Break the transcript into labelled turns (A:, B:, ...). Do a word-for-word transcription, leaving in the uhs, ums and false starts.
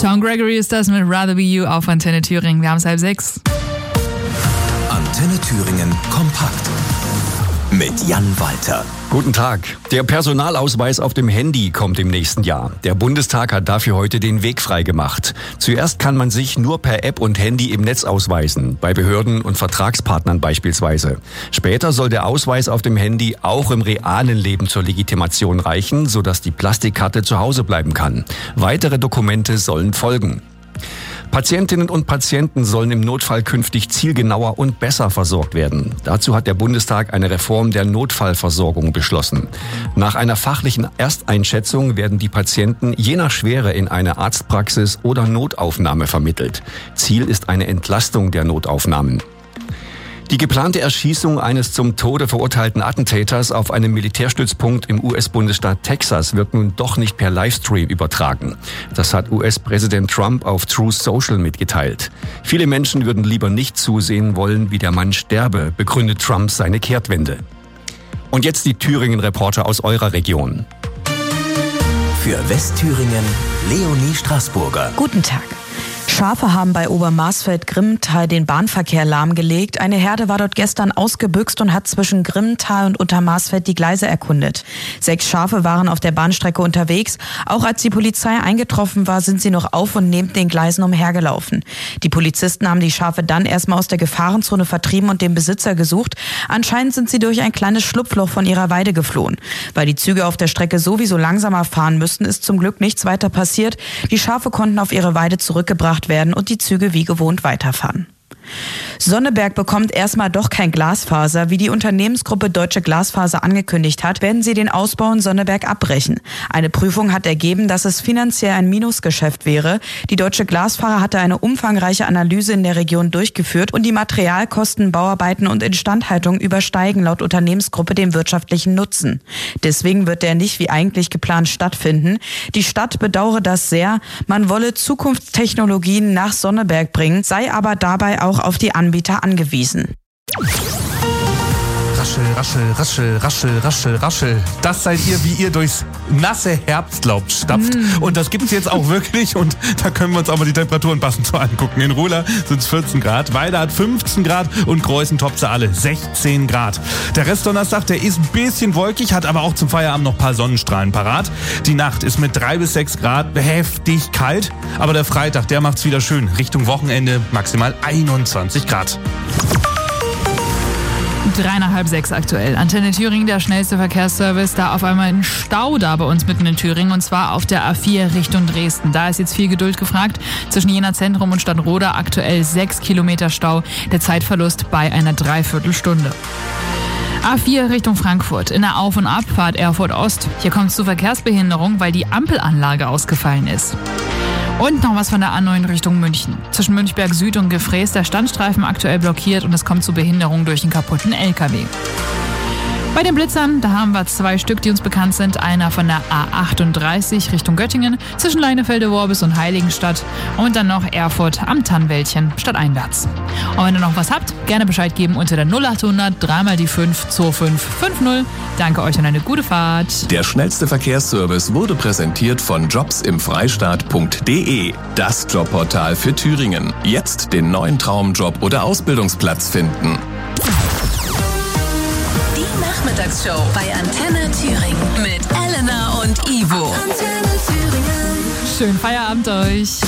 A: Sean Gregory ist das mit Rather Be You auf Antenne Thüringen. Wir haben es halb sechs.
B: Antenne Thüringen kompakt mit Jan Walter.
C: Guten Tag. Der Personalausweis auf dem Handy kommt im nächsten Jahr. Der Bundestag hat dafür heute den Weg frei gemacht. Zuerst kann man sich nur per App und Handy im Netz ausweisen, bei Behörden und Vertragspartnern beispielsweise. Später soll der Ausweis auf dem Handy auch im realen Leben zur Legitimation reichen, sodass die Plastikkarte zu Hause bleiben kann. Weitere Dokumente sollen folgen. Patientinnen und Patienten sollen im Notfall künftig zielgenauer und besser versorgt werden. Dazu hat der Bundestag eine Reform der Notfallversorgung beschlossen. Nach einer fachlichen Ersteinschätzung werden die Patienten je nach Schwere in eine Arztpraxis oder Notaufnahme vermittelt. Ziel ist eine Entlastung der Notaufnahmen. Die geplante Erschießung eines zum Tode verurteilten Attentäters auf einem Militärstützpunkt im U S-Bundesstaat Texas wird nun doch nicht per Livestream übertragen. Das hat U S-Präsident Trump auf Truth Social mitgeteilt. Viele Menschen würden lieber nicht zusehen wollen, wie der Mann sterbe, begründet Trump seine Kehrtwende. Und jetzt die Thüringen-Reporter aus eurer Region.
B: Für Westthüringen Leonie Straßburger.
D: Guten Tag. Schafe haben bei Obermarsfeld-Grimmental den Bahnverkehr lahmgelegt. Eine Herde war dort gestern ausgebüxt und hat zwischen Grimmental und Untermarsfeld die Gleise erkundet. Sechs Schafe waren auf der Bahnstrecke unterwegs. Auch als die Polizei eingetroffen war, sind sie noch auf und neben den Gleisen umhergelaufen. Die Polizisten haben die Schafe dann erstmal aus der Gefahrenzone vertrieben und den Besitzer gesucht. Anscheinend sind sie durch ein kleines Schlupfloch von ihrer Weide geflohen. Weil die Züge auf der Strecke sowieso langsamer fahren müssten, ist zum Glück nichts weiter passiert. Die Schafe konnten auf ihre Weide zurückgebracht werden und die Züge wie gewohnt weiterfahren. Sonneberg bekommt erstmal doch kein Glasfaser. Wie die Unternehmensgruppe Deutsche Glasfaser angekündigt hat, werden sie den Ausbau in Sonneberg abbrechen. Eine Prüfung hat ergeben, dass es finanziell ein Minusgeschäft wäre. Die Deutsche Glasfaser hatte eine umfangreiche Analyse in der Region durchgeführt und die Materialkosten, Bauarbeiten und Instandhaltung übersteigen laut Unternehmensgruppe den wirtschaftlichen Nutzen. Deswegen wird der nicht wie eigentlich geplant stattfinden. Die Stadt bedauere das sehr. Man wolle Zukunftstechnologien nach Sonneberg bringen, sei aber dabei auch auf die Anbieter angewiesen.
E: Raschel, raschel, raschel, raschel, raschel, raschel. Das seid ihr, wie ihr durchs nasse Herbstlaub stapft. Mm. Und das gibt's jetzt auch wirklich. Und da können wir uns auch mal die Temperaturen passend so angucken. In Ruhla sind es vierzehn Grad, Weida hat fünfzehn Grad und Greußen toppt sie alle sechzehn Grad. Der Rest Donnerstag, der ist ein bisschen wolkig, hat aber auch zum Feierabend noch ein paar Sonnenstrahlen parat. Die Nacht ist mit drei bis sechs Grad heftig kalt. Aber der Freitag, der macht's wieder schön. Richtung Wochenende maximal einundzwanzig Grad.
A: Drei nach halb sechs aktuell. Antenne Thüringen, der schnellste Verkehrsservice. Da auf einmal ein Stau da bei uns mitten in Thüringen und zwar auf der A vier Richtung Dresden. Da ist jetzt viel Geduld gefragt. Zwischen Jena Zentrum und Stadtroda aktuell sechs Kilometer Stau. Der Zeitverlust bei einer Dreiviertelstunde. A vier Richtung Frankfurt. In der Auf- und Abfahrt Erfurt Ost. Hier kommt es zu Verkehrsbehinderung, weil die Ampelanlage ausgefallen ist. Und noch was von der A neun Richtung München. Zwischen Münchberg Süd und Gefrees der Standstreifen aktuell blockiert und es kommt zu Behinderung durch einen kaputten L K W. Bei den Blitzern, da haben wir zwei Stück, die uns bekannt sind. Einer von der A achtunddreißig Richtung Göttingen, zwischen Leinefelde-Worbis und Heiligenstadt. Und dann noch Erfurt am Tannwäldchen stadteinwärts. Und wenn ihr noch was habt, gerne Bescheid geben unter der null acht hundert drei mal die fünf zwei fünf fünf null. Danke euch und eine gute Fahrt.
B: Der schnellste Verkehrsservice wurde präsentiert von jobs im freistaat punkt de. Das Jobportal für Thüringen. Jetzt den neuen Traumjob oder Ausbildungsplatz finden.
F: Nachmittagsshow bei Antenne Thüringen mit Elena und Ivo.
A: Schönen Feierabend euch.